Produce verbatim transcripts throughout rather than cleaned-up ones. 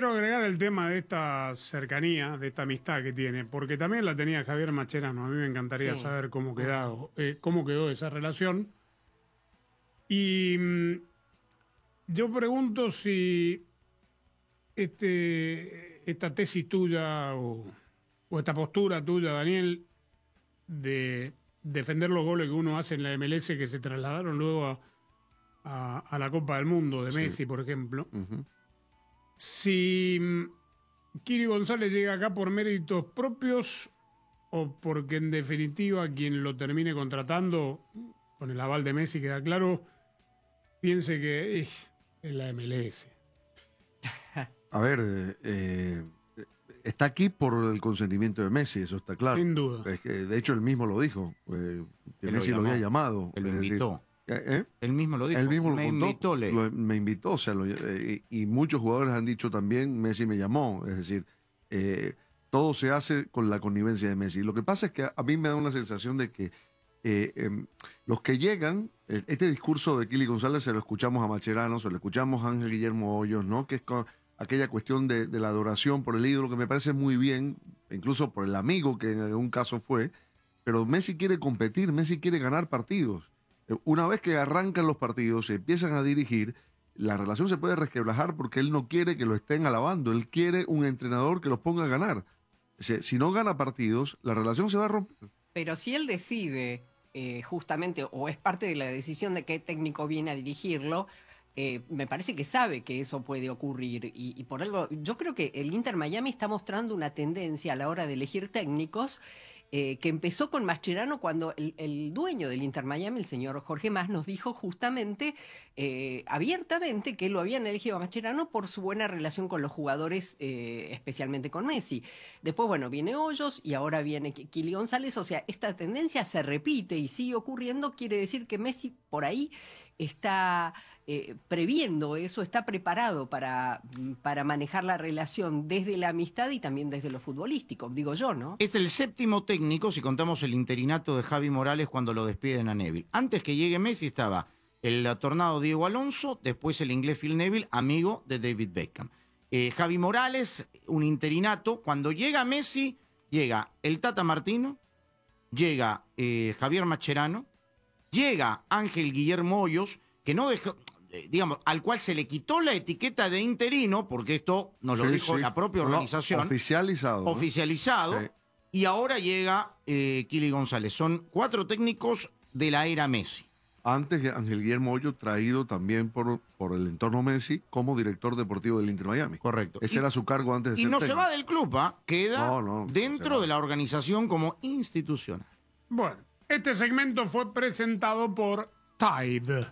quiero agregar el tema de esta cercanía, de esta amistad que tiene, porque también la tenía Javier Mascherano. A mí me encantaría sí. saber cómo quedó, eh, cómo quedó esa relación. Y mmm, yo pregunto si este, esta tesis tuya o, o esta postura tuya, Daniel, de defender los goles que uno hace en la M L S que se trasladaron luego a, a, a la Copa del Mundo de Messi, sí. por ejemplo. Uh-huh. Si Kili González llega acá por méritos propios o porque en definitiva quien lo termine contratando, con el aval de Messi queda claro, piense que eh, es la M L S. A ver, eh, está aquí por el consentimiento de Messi, eso está claro. Sin duda. Es que, de hecho, él mismo lo dijo, eh, que Messi lo, lo había llamado. Él lo invitó. Decir, ¿eh? Él mismo lo dijo. Él mismo lo me contó, invitó. Le... Lo, me invitó, o sea, lo, eh, y muchos jugadores han dicho también, Messi me llamó. Es decir, eh, todo se hace con la connivencia de Messi. Lo que pasa es que a, a mí me da una sensación de que eh, eh, los que llegan, este discurso de Kili González se lo escuchamos a Mascherano, se lo escuchamos a Ángel Guillermo Hoyos, ¿no? Que es con, aquella cuestión de, de la adoración por el ídolo, que me parece muy bien, incluso por el amigo que en algún caso fue, pero Messi quiere competir, Messi quiere ganar partidos. Una vez que arrancan los partidos, se empiezan a dirigir, la relación se puede resquebrajar porque él no quiere que lo estén alabando, él quiere un entrenador que los ponga a ganar. Si, si no gana partidos, la relación se va a romper. Pero si él decide, eh, justamente, o es parte de la decisión de qué técnico viene a dirigirlo, Eh, me parece que sabe que eso puede ocurrir y, y por algo, yo creo que el Inter Miami está mostrando una tendencia a la hora de elegir técnicos eh, que empezó con Mascherano cuando el, el dueño del Inter Miami, el señor Jorge Mas, nos dijo justamente eh, abiertamente que lo habían elegido a Mascherano por su buena relación con los jugadores, eh, especialmente con Messi. Después, bueno, viene Hoyos y ahora viene Kili González, o sea, esta tendencia se repite y sigue ocurriendo, quiere decir que Messi por ahí está eh, previendo eso, está preparado para, para manejar la relación desde la amistad y también desde lo futbolístico, digo yo, ¿no? Es el séptimo técnico, si contamos el interinato de Javi Morales cuando lo despiden a Neville. Antes que llegue Messi estaba el tornado Diego Alonso, después el inglés Phil Neville, amigo de David Beckham. Eh, Javi Morales, un interinato, cuando llega Messi, llega el Tata Martino, llega eh, Javier Mascherano, llega Ángel Guillermo Hoyos, que no dejó, eh, digamos, al cual se le quitó la etiqueta de interino, porque esto nos lo sí, dijo sí. la propia organización. No, oficializado. ¿no? Oficializado. Sí. Y ahora llega eh, Kili González. Son cuatro técnicos de la era Messi. Antes Ángel Guillermo Hoyos, traído también por, por el entorno Messi como director deportivo del Inter Miami. Correcto. Ese y, era su cargo antes de y ser no técnico. se va del club, ¿eh? Queda no, no, dentro de la organización como institucional. Bueno, este segmento fue presentado por Tide.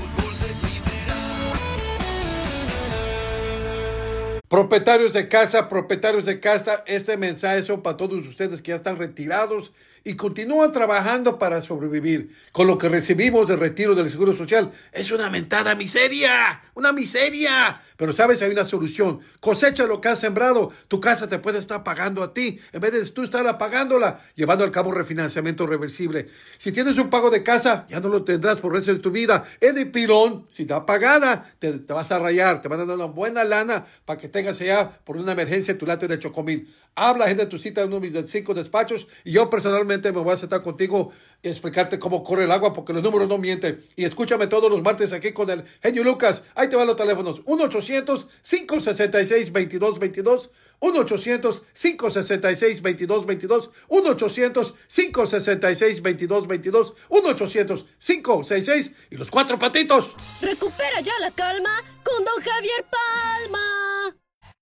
Propietarios de casa, propietarios de casa, este mensaje son para todos ustedes que ya están retirados y continúan trabajando para sobrevivir. Con lo que recibimos de retiro del Seguro Social es una mentada miseria, una miseria. Pero sabes, hay una solución. Cosecha lo que has sembrado. Tu casa te puede estar pagando a ti en vez de tú estar pagándola, llevando a cabo un refinanciamiento reversible. Si tienes un pago de casa, ya no lo tendrás por el resto de tu vida. Es de pilón. Si está pagada, te, te vas a rayar. Te van a dar una buena lana para que tengas allá por una emergencia tu late de Chocomil. Habla, agenda tu cita en uno de mis cinco despachos y yo personalmente me voy a sentar contigo y explicarte cómo corre el agua porque los números no mienten. Y escúchame todos los martes aquí con el genio Lucas. Ahí te van los teléfonos. uno ochocientos, cinco sesenta y seis, veintidós veintidós. uno ochocientos, cinco sesenta y seis, veintidós veintidós. uno ochocientos, cinco sesenta y seis, veintidós veintidós. uno ochocientos, cinco sesenta y seis y los cuatro patitos. Recupera ya la calma con don Javier Palma.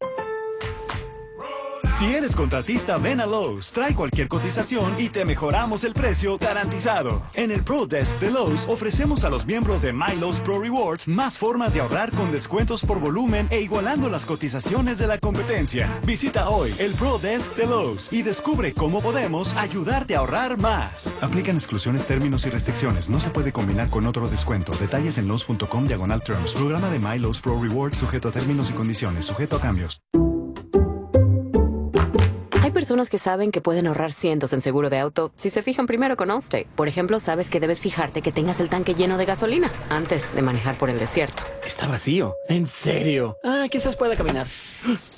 Si eres contratista, ven a Lowe's, trae cualquier cotización y te mejoramos el precio garantizado. En el Pro Desk de Lowe's ofrecemos a los miembros de My Lowe's Pro Rewards más formas de ahorrar con descuentos por volumen e igualando las cotizaciones de la competencia. Visita hoy el Pro Desk de Lowe's y descubre cómo podemos ayudarte a ahorrar más. Aplican exclusiones, términos y restricciones. No se puede combinar con otro descuento. Detalles en Lowe's punto com diagonal terms. Programa de My Lowe's Pro Rewards sujeto a términos y condiciones. Sujeto a cambios. Hay personas que saben que pueden ahorrar cientos en seguro de auto si se fijan primero con Allstate. Por ejemplo, sabes que debes fijarte que tengas el tanque lleno de gasolina antes de manejar por el desierto. Está vacío. ¿En serio? Ah, quizás pueda caminar.